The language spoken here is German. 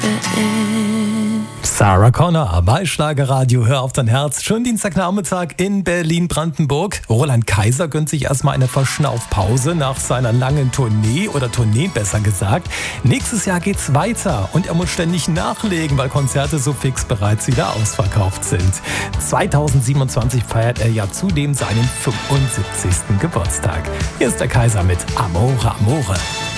Sarah Connor bei Schlagerradio, hör auf dein Herz. Schönen Dienstagnachmittag in Berlin-Brandenburg. Roland Kaiser gönnt sich erstmal eine Verschnaufpause nach seiner langen Tournee oder Tourneen besser gesagt. Nächstes Jahr geht's weiter und er muss ständig nachlegen, weil Konzerte so fix bereits wieder ausverkauft sind. 2027 feiert er ja zudem seinen 75. Geburtstag. Hier ist der Kaiser mit Amore, Amore.